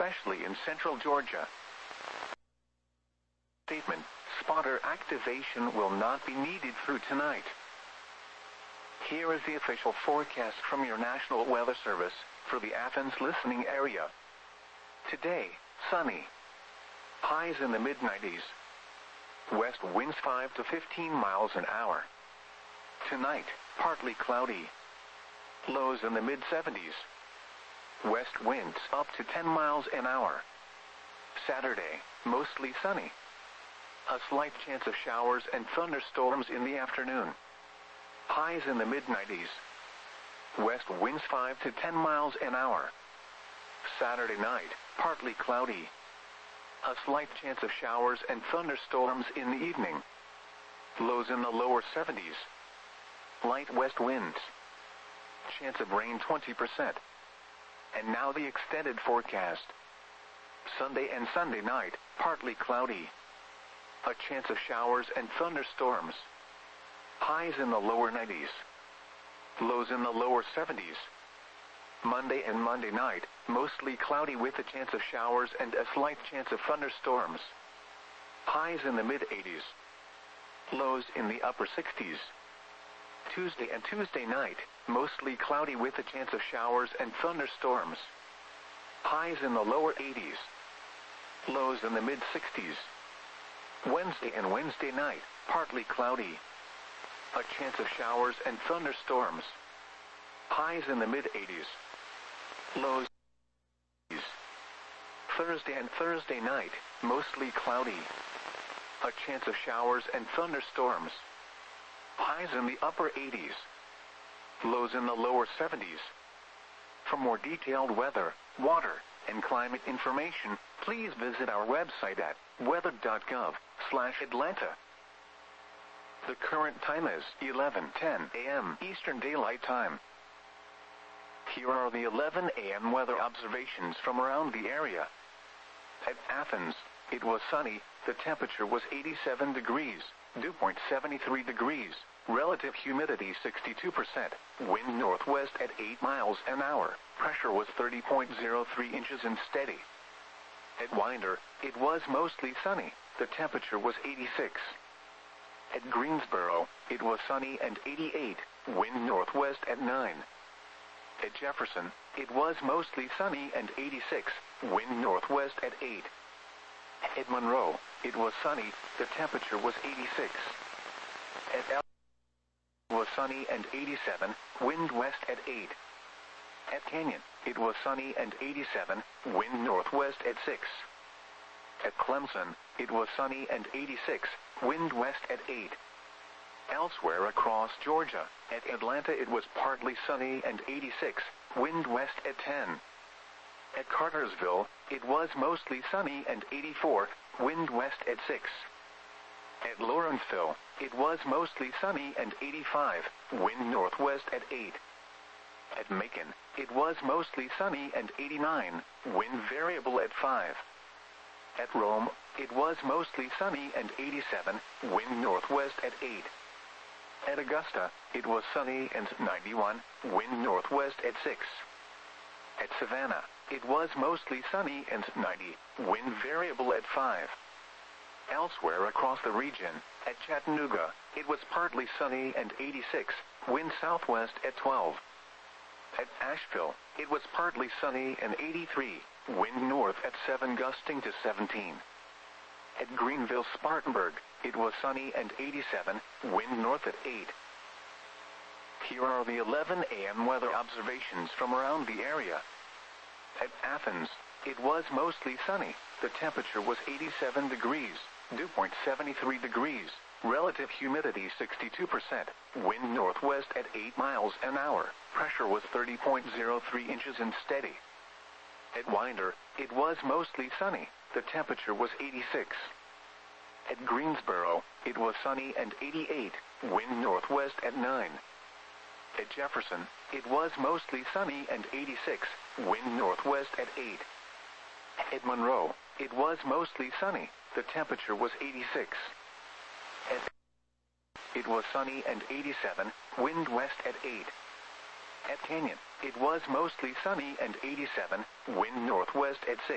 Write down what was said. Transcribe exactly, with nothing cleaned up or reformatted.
especially in central Georgia. Statement: spotter activation will not be needed through tonight. Here is the official forecast from your National Weather Service for the Athens listening area. Today, sunny. Highs in the mid nineties. West winds five to fifteen miles an hour. Tonight, partly cloudy. Lows in the mid seventies. West winds up to ten miles an hour. Saturday, mostly sunny. A slight chance of showers and thunderstorms in the afternoon. Highs in the mid nineties. West winds five to ten miles an hour. Saturday night, partly cloudy. A slight chance of showers and thunderstorms in the evening. Lows in the lower seventies. Light west winds. Chance of rain twenty percent. And now the extended forecast. Sunday and Sunday night, partly cloudy. A chance of showers and thunderstorms. Highs in the lower nineties. Lows in the lower seventies. Monday and Monday night, mostly cloudy with a chance of showers and a slight chance of thunderstorms. Highs in the mid eighties. Lows in the upper sixties. Tuesday and Tuesday night, mostly cloudy with a chance of showers and thunderstorms. Highs in the lower eighties. Lows in the mid sixties. Wednesday and Wednesday night, partly cloudy. A chance of showers and thunderstorms. Highs in the mid eighties. Lows. Thursday and Thursday night, mostly cloudy. A chance of showers and thunderstorms. Highs in the upper eighties. Lows in the lower seventies. For more detailed weather, water, and climate information, please visit our website at weather dot gov slash Atlanta. The current time is eleven ten a m Eastern Daylight Time. Here are the eleven a m weather observations from around the area. At Athens, it was sunny, the temperature was eighty-seven degrees, dew point seventy-three degrees, relative humidity sixty-two percent, wind northwest at eight miles an hour, pressure was thirty point zero three inches and steady. At Winder, it was mostly sunny, the temperature was eighty-six. At Greensboro, it was sunny and eighty-eight, wind northwest at nine. At Jefferson, it was mostly sunny and eighty-six, wind northwest at eight. At Monroe, it was sunny, the temperature was eighty-six. At El it was sunny and eighty-seven, wind west at eight. At Canyon, it was sunny and eighty-seven, wind northwest at six. At Clemson, it was sunny and eighty-six, wind west at eight. Elsewhere across Georgia, at Atlanta it was partly sunny and eighty-six, wind west at ten. At Cartersville, it was mostly sunny and eighty-four, wind west at six. At Lawrenceville, it was mostly sunny and eighty-five, wind northwest at eight. At Macon, it was mostly sunny and eighty-nine, wind variable at five. At Rome, it was mostly sunny and eighty-seven, wind northwest at eight. At Augusta, it was sunny and ninety-one, wind northwest at six. At Savannah, it was mostly sunny and ninety, wind variable at five. Elsewhere across the region, at Chattanooga, it was partly sunny and eighty-six, wind southwest at twelve. At Asheville, it was partly sunny and eighty-three, wind north at seven gusting to seventeen. At Greenville-Spartanburg, it was sunny and eighty-seven, wind north at eight. Here are the eleven a m weather observations from around the area. At Athens, it was mostly sunny, the temperature was eighty-seven degrees, dew point seventy-three degrees, relative humidity sixty-two percent, wind northwest at eight miles an hour, pressure was thirty point zero three inches and steady. At Winder, it was mostly sunny, the temperature was eighty-six. At Greensboro, it was sunny and eighty-eight, wind northwest at nine. At Jefferson, it was mostly sunny and eighty-six, wind northwest at eight. At Monroe, it was mostly sunny, the temperature was eighty-six. At it was sunny and eighty-seven, wind west at eight. At Canyon, it was mostly sunny and eighty-seven, wind northwest at six.